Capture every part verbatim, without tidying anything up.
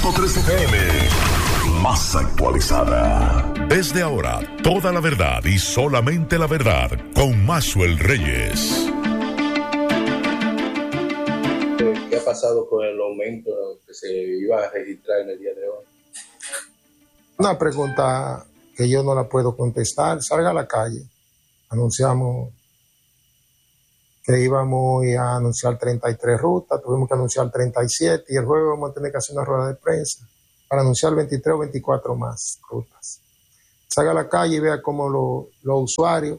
punto tres F M. Más actualizada. Desde ahora, toda la verdad y solamente la verdad con Maxwell Reyes. ¿Qué ha pasado con el aumento que se iba a registrar en el día de hoy? Una pregunta que yo no la puedo contestar. Salga a la calle. Anunciamos que íbamos a anunciar treinta y tres rutas, tuvimos que anunciar treinta y siete y el jueves vamos a tener que hacer una rueda de prensa para anunciar veintitrés o veinticuatro más rutas. Salga a la calle y vea cómo lo, los usuarios,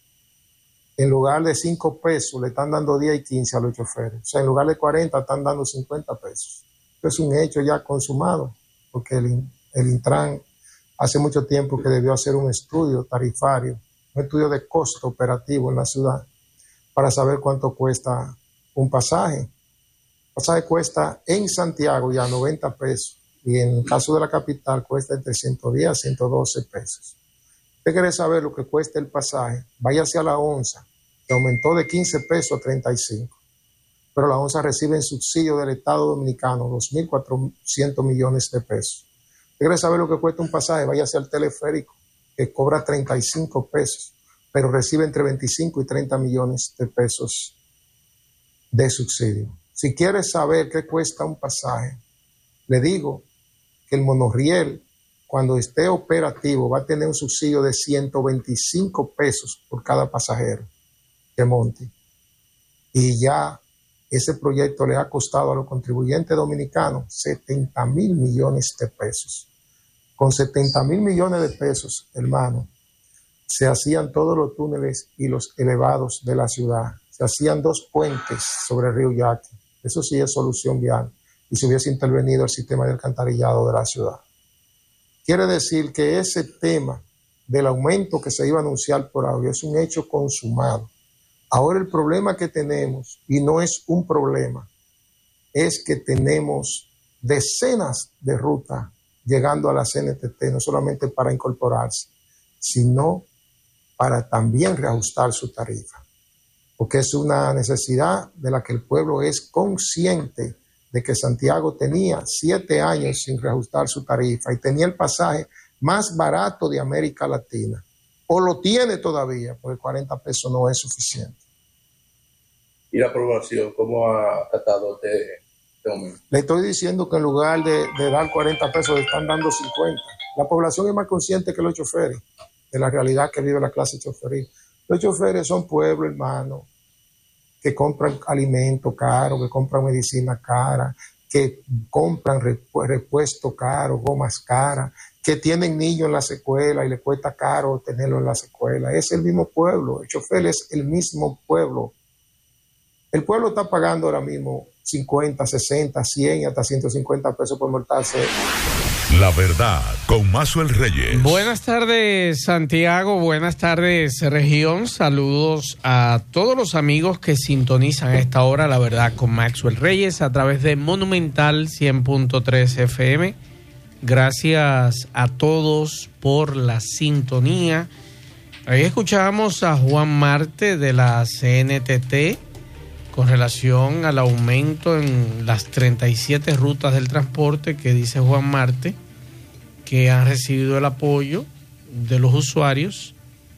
en lugar de cinco pesos, le están dando diez y quince a los choferes. O sea, en lugar de cuarenta, están dando cincuenta pesos. Esto es un hecho ya consumado, porque el, el Intran hace mucho tiempo que debió hacer un estudio tarifario, un estudio de costo operativo en la ciudad, para saber cuánto cuesta un pasaje. El pasaje cuesta en Santiago ya noventa pesos y en el caso de la capital cuesta entre ciento diez a ciento doce pesos. Usted quiere saber lo que cuesta el pasaje, vaya hacia la onza, que aumentó de quince pesos a treinta y cinco. Pero la onza recibe en subsidio del Estado Dominicano dos mil cuatrocientos millones de pesos. Usted quiere saber lo que cuesta un pasaje, vaya hacia el teleférico, que cobra treinta y cinco pesos. Pero recibe entre veinticinco y treinta millones de pesos de subsidio. Si quieres saber qué cuesta un pasaje, le digo que el monorriel, cuando esté operativo, va a tener un subsidio de ciento veinticinco pesos por cada pasajero que monte. Y ya ese proyecto le ha costado a los contribuyentes dominicanos setenta mil millones de pesos. Con setenta mil millones de pesos, hermano, se hacían todos los túneles y los elevados de la ciudad. Se hacían dos puentes sobre el río Yaqui. Eso sí es solución vial. Y se hubiese intervenido el sistema de alcantarillado de la ciudad. Quiere decir que ese tema del aumento que se iba a anunciar por audio es un hecho consumado. Ahora el problema que tenemos, y no es un problema, es que tenemos decenas de rutas llegando a la C N T T, no solamente para incorporarse, sino para también reajustar su tarifa, porque es una necesidad de la que el pueblo es consciente de que Santiago tenía siete años sin reajustar su tarifa y tenía el pasaje más barato de América Latina, o lo tiene todavía, porque cuarenta pesos no es suficiente. ¿Y la población cómo ha tratado de, de aumento? Le estoy diciendo que en lugar de, de dar cuarenta pesos, le están dando cincuenta. La población es más consciente que los choferes de la realidad que vive la clase choferil. Los choferes son pueblo, hermano, que compran alimentos caros, que compran medicina cara, que compran repu- repuestos caros, gomas caras, que tienen niños en las escuelas y les cuesta caro tenerlo en las escuelas. Es el mismo pueblo, el chofer es el mismo pueblo. El pueblo está pagando ahora mismo cincuenta, sesenta, cien, hasta ciento cincuenta pesos por montarse. La verdad, con Maxwell Reyes. Buenas tardes, Santiago. Buenas tardes, región. Saludos a todos los amigos que sintonizan a esta hora La Verdad con Maxwell Reyes a través de Monumental cien punto tres F M. Gracias a todos por la sintonía. Ahí escuchamos a Juan Marte de la C N T T con relación al aumento en las treinta y siete rutas del transporte que dice Juan Marte que han recibido el apoyo de los usuarios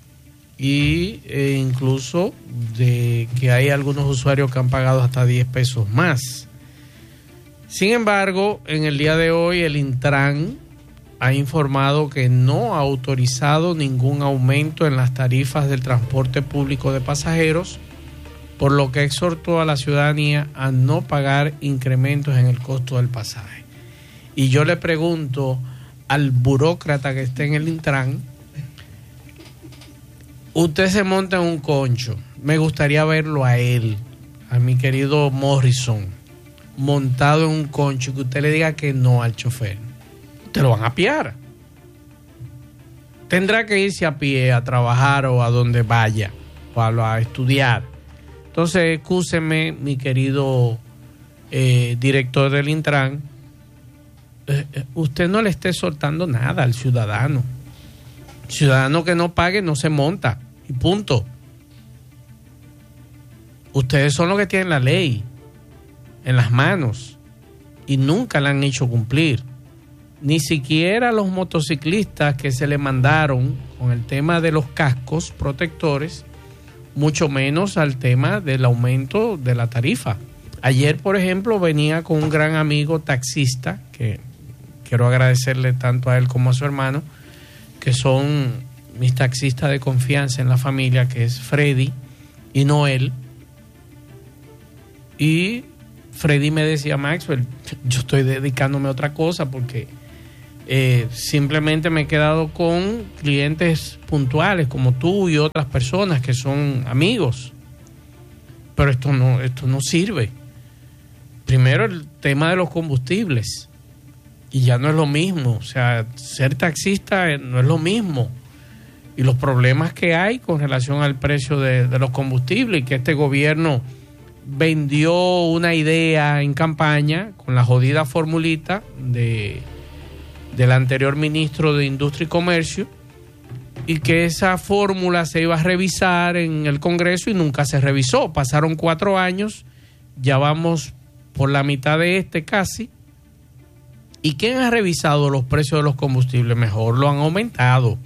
y eh, incluso de que hay algunos usuarios que han pagado hasta diez pesos más. Sin embargo, en el día de hoy el Intran ha informado que no ha autorizado ningún aumento en las tarifas del transporte público de pasajeros, por lo que exhortó a la ciudadanía a no pagar incrementos en el costo del pasaje. Y yo le pregunto al burócrata que esté en el Intran, usted se monta en un concho, me gustaría verlo a él, a mi querido Morrison, montado en un concho, que usted le diga que no al chofer. Te lo van a piar. Tendrá que irse a pie a trabajar o a donde vaya, o a, a estudiar. Entonces, excúseme, mi querido eh, director del Intran, eh, eh, usted no le esté soltando nada al ciudadano. Ciudadano que no pague no se monta, y punto. Ustedes son los que tienen la ley en las manos y nunca la han hecho cumplir. ni siquiera los motociclistas que se le mandaron con el tema de los cascos protectores, mucho menos al tema del aumento de la tarifa. Ayer, por ejemplo, venía con un gran amigo taxista, que quiero agradecerle tanto a él como a su hermano, que son mis taxistas de confianza en la familia, que es Freddy y Noel. Y Freddy me decía, Maxwell, yo estoy dedicándome a otra cosa porque eh, simplemente me he quedado con clientes puntuales como tú y otras personas que son amigos. Pero esto no, esto no sirve. Primero, el tema de los combustibles. Y ya no es lo mismo. O sea, ser taxista no es lo mismo. Y los problemas que hay con relación al precio de, de los combustibles, y que este gobierno vendió una idea en campaña con la jodida formulita de, del anterior ministro de Industria y Comercio, y que esa fórmula se iba a revisar en el Congreso y nunca se revisó. Pasaron cuatro años, ya vamos por la mitad de este casi. ¿Y quién ha revisado los precios de los combustibles? Mejor lo han aumentado.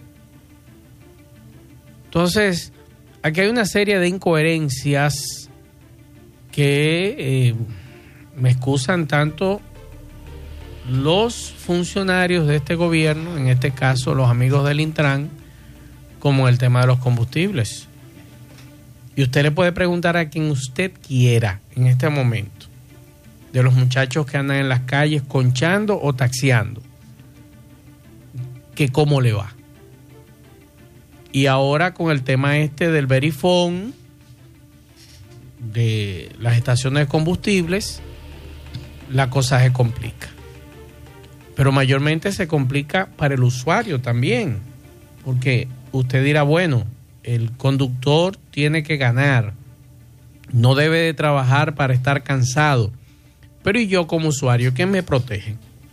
Entonces, aquí hay una serie de incoherencias que eh, me excusan tanto los funcionarios de este gobierno, en este caso los amigos del Intran, como el tema de los combustibles. Y usted le puede preguntar a quien usted quiera en este momento, de los muchachos que andan en las calles conchando o taxiando, que cómo le va. Y ahora con el tema este del verifone, de las estaciones de combustibles, la cosa se complica. Pero mayormente se complica para el usuario también, porque usted dirá, bueno, el conductor tiene que ganar, no debe de trabajar para estar cansado. Pero ¿y yo como usuario? ¿Quién me protege?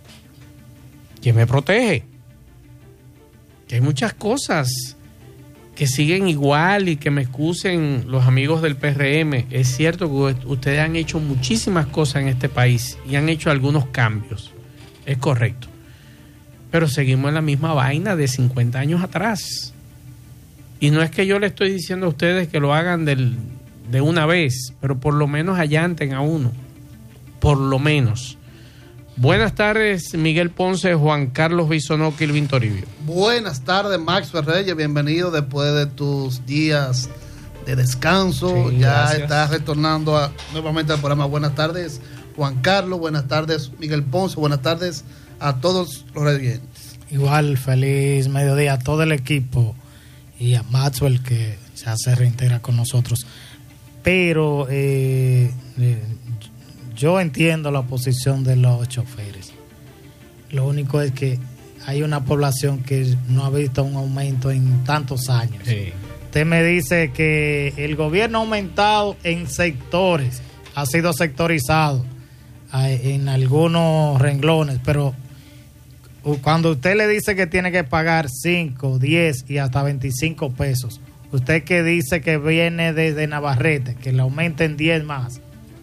¿Quién me protege? Que hay muchas cosas que siguen igual y que me excusen los amigos del P R M. Es cierto que ustedes han hecho muchísimas cosas en este país y han hecho algunos cambios. Es correcto. Pero seguimos en la misma vaina de cincuenta años atrás. Y no es que yo le estoy diciendo a ustedes que lo hagan del, de una vez, pero por lo menos allanten a uno. Por lo menos. Buenas tardes, Miguel Ponce, Juan Carlos Bisonó, Kilvin Toribio. Buenas tardes, Maxwell Reyes, bienvenido después de tus días de descanso. Sí, ya gracias. Estás retornando a, nuevamente al programa. Buenas tardes, Juan Carlos, buenas tardes, Miguel Ponce, buenas tardes a todos los radiantes. Igual, feliz mediodía a todo el equipo y a Maxwell que ya se reintegra con nosotros. Pero eh, eh, yo entiendo la posición de los choferes. Lo único es que hay una población que no ha visto un aumento en tantos años. Sí. Usted me dice que el gobierno ha aumentado en sectores, ha sido sectorizado en algunos renglones, pero cuando usted le dice que tiene que pagar cinco, diez y hasta veinticinco pesos, usted que dice que viene desde Navarrete, que le aumenten diez más,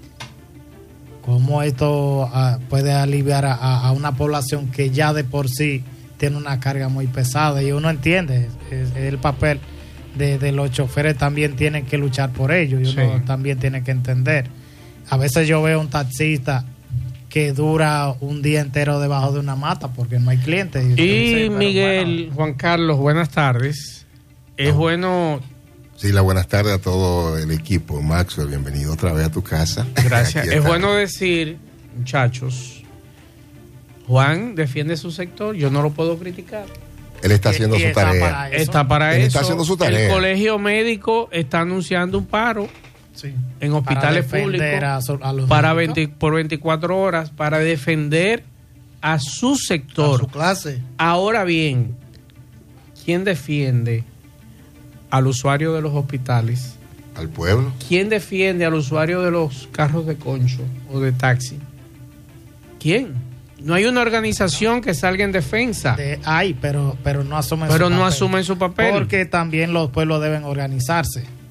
¿cómo esto uh, puede aliviar a, a una población que ya de por sí tiene una carga muy pesada? Y uno entiende, es, es el papel de, de los choferes, también tienen que luchar por ello y uno sí. también tiene que entender. A veces yo veo un taxista que dura un día entero debajo de una mata porque no hay clientes. Y, y dice, Miguel, bueno. Juan Carlos, buenas tardes. Es no. bueno... Sí, la buenas tardes a todo el equipo. Maxwell, bienvenido otra vez a tu casa. Gracias. Es bueno decir, muchachos, Juan defiende su sector, yo no lo puedo criticar. Él está haciendo su está tarea. Para está para Él eso. Está haciendo su tarea. El colegio médico está anunciando un paro sí. en hospitales públicos a, a los para veinte, por veinticuatro horas para defender a su sector. A su clase. Ahora bien, ¿quién defiende al usuario de los hospitales? Al pueblo. ¿Quién defiende al usuario de los carros de concho o de taxi? ¿Quién? No hay una organización que salga en defensa. De, hay, pero, pero no asumen pero su no papel. asumen su papel. Porque también los pueblos deben organizarse.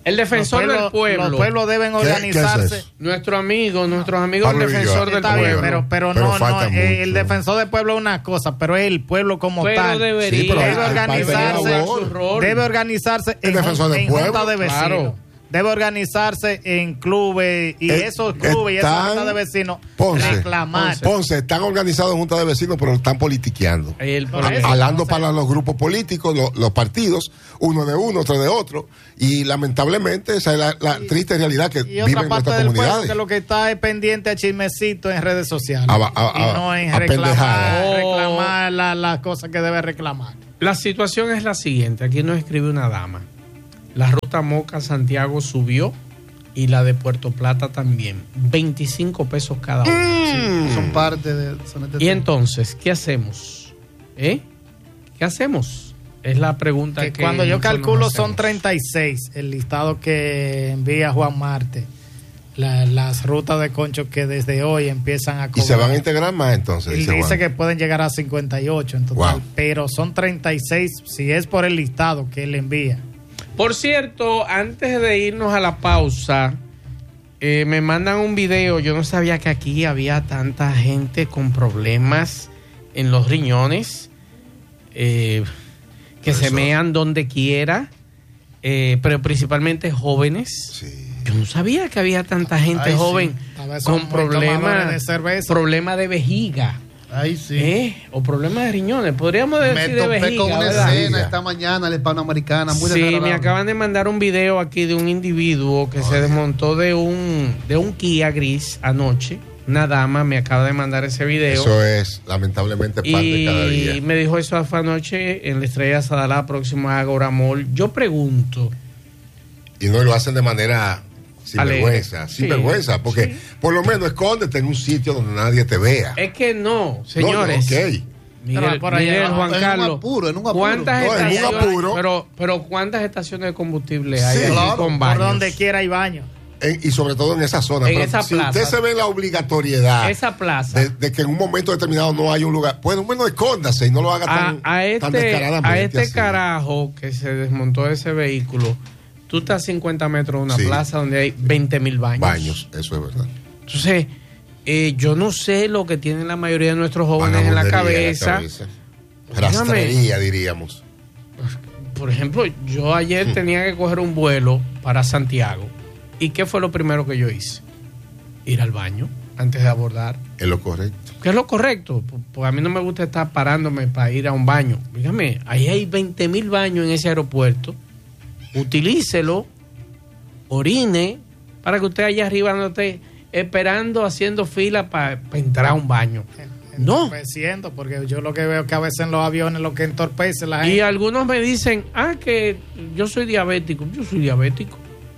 El defensor pueblos, del pueblo. Los pueblos deben organizarse. ¿Qué, qué es Nuestro amigo, nuestros amigos Pablo el defensor Villanueva. del Está bien, pueblo. pero, pero, Pero no, no falta eh, el mucho. defensor del pueblo es una cosa, pero es el pueblo como pero tal. debería, Sí, pero debe hay- hay organizarse, parte de su rol. debe organizarse El en, defensor del en pueblo, junta de vecinos. claro. Debe organizarse en clubes y Eh, esos clubes y esas están- juntas de vecinos Ponce, reclamar. Ponce, están organizados en junta de vecinos, pero están politiqueando. El Por problema. eso. Jalando no sé. para los grupos políticos, lo- los partidos, uno de uno, otro de otro. Y lamentablemente esa es la, la triste realidad que Y vive otra en parte nuestras del pueblo comunidades. que lo que está es pendiente a chismecito en redes sociales. A- a- y a- no en a reclamar, pendejada. reclamar la- las cosas que debe reclamar. La situación es la siguiente. Aquí nos escribe una dama. La ruta Moca-Santiago subió y la de Puerto Plata también. veinticinco pesos cada una. Sí, son parte de. Son este Y entonces, ¿qué hacemos? ¿Eh? ¿Qué hacemos? Es la pregunta Que que, cuando yo muchos nos calculo son hacemos. treinta y seis el listado que envía Juan Marte, la- las rutas de concho que desde hoy empiezan a Y cobrar. se van a integrar más entonces. Él dice dice Juan. que pueden llegar a cincuenta y ocho en total, Wow. pero son treinta y seis si es por el listado que él envía. Por cierto, antes de irnos a la pausa, eh, me mandan un video. Yo no sabía que aquí había tanta gente con problemas en los riñones, eh, que Por se eso- mean donde quiera, eh, pero principalmente jóvenes. Sí. Yo no sabía que había tanta gente Ay, sí. joven Tal vez son con muy tomadores problemas de cerveza. problema de vejiga, Ahí sí. ¿eh? O problemas de riñones. Podríamos decir Me de topé vejiga, con una ¿verdad? escena esta mañana, la hispanoamericana, muy Sí, me desagradable. acaban de mandar un video aquí de un individuo que se desmontó de un de un Kia gris anoche. Una dama me acaba de mandar ese video. Eso es lamentablemente parte de cada Y día. me dijo eso fue anoche en la Estrella Sadalá, próximo a Agora Mall. Yo pregunto, Y no lo hacen de manera sin Alegre. vergüenza, sin Sí, vergüenza, porque sí. por lo menos escóndete en un sitio donde nadie te vea. es que no, señores. No, no, ok. Miguel, Pero por allá Miguel, abajo, Juan en un Carlos, apuro, en un apuro. ¿cuántas No, en un estaciones, apuro. pero, pero cuántas estaciones de combustible hay Sí, aquí claro, con Por baños? donde quiera hay baño. En- y sobre todo en esa zona. En Pero esa si plaza. usted se ve la obligatoriedad Esa plaza. de, de que en un momento determinado no hay un lugar, pues un menos escóndase y no lo haga a, tan, a tan este, descaradamente. a este así. carajo que se desmontó de ese vehículo, tú estás a cincuenta metros de una Sí. plaza donde hay veinte mil baños. Baños, eso es verdad. Entonces, eh, yo no sé lo que tienen la mayoría de nuestros jóvenes en la Vagabundería en cabeza. cabeza. Rastrería, diríamos. Por ejemplo, yo ayer Hmm. tenía que coger un vuelo para Santiago. ¿Y qué fue lo primero que yo hice? Ir al baño antes de abordar. Es lo correcto. ¿Qué es lo correcto? Porque a mí no me gusta estar parándome para ir a un baño. Dígame, ahí hay veinte mil baños en ese aeropuerto. Utilícelo, orine, para que usted allá arriba no esté esperando, haciendo fila para entrar a un baño. No. Entorpeciendo, porque yo lo que veo que a veces en los aviones lo que entorpece la Y gente. algunos me dicen, ah, que yo soy diabético. Yo soy diabético.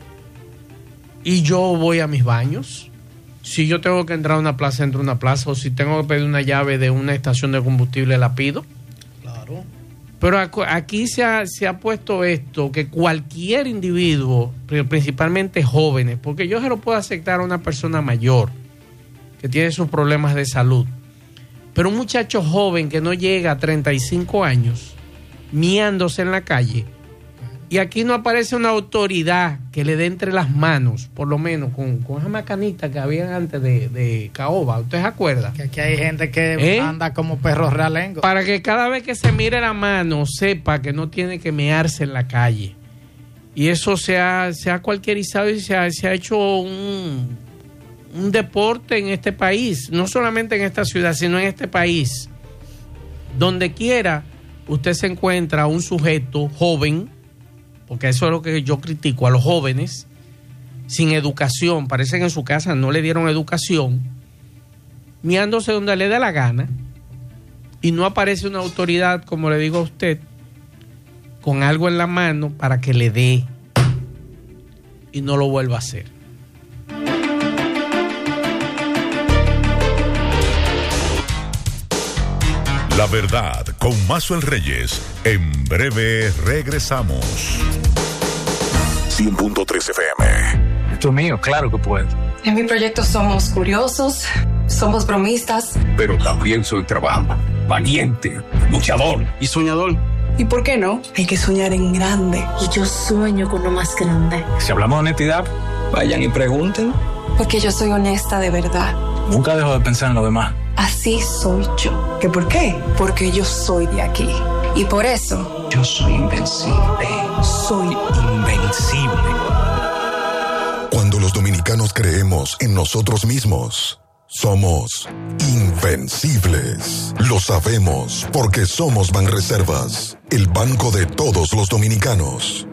Y yo voy a mis baños. Si yo tengo que entrar a una plaza, entro a una plaza. O si tengo que pedir una llave de una estación de combustible, la pido. Claro. Pero acu- aquí se ha, se ha puesto esto, que cualquier individuo, pri- principalmente jóvenes, porque yo se lo puedo aceptar a una persona mayor que tiene sus problemas de salud, pero un muchacho joven que no llega a treinta y cinco años, miándose en la calle, y aquí no aparece una autoridad que le dé entre las manos, por lo menos con, con esa macanita que había antes de, de caoba, ¿usted se acuerda? Que aquí hay gente que ¿Eh? anda como perros realengos. Para que cada vez que se mire la mano sepa que no tiene que mearse en la calle. Y eso se ha, se ha cualquierizado y se ha, se ha hecho un, un deporte en este país, no solamente en esta ciudad, sino en este país. Donde quiera usted se encuentra un sujeto joven, porque eso es lo que yo critico a los jóvenes, sin educación, parece que en su casa no le dieron educación, miándose donde le dé la gana, y no aparece una autoridad, como le digo a usted, con algo en la mano para que le dé y no lo vuelva a hacer. La verdad con Maxwell Reyes. En breve regresamos. cien punto tres F M. Esto es mío, claro que puedo. En mi proyecto somos curiosos, somos bromistas. Pero también soy trabajador, valiente, luchador y soñador. ¿Y por qué no? Hay que soñar en grande. Y yo sueño con lo más grande. Si hablamos de honestidad, vayan y pregunten. Porque yo soy honesta de verdad. Nunca dejo de pensar en lo demás. Así soy yo. ¿Qué por qué? Porque yo soy de aquí. Y por eso... yo soy invencible. Soy invencible. Cuando los dominicanos creemos en nosotros mismos, somos invencibles. Lo sabemos porque somos Banreservas, el banco de todos los dominicanos.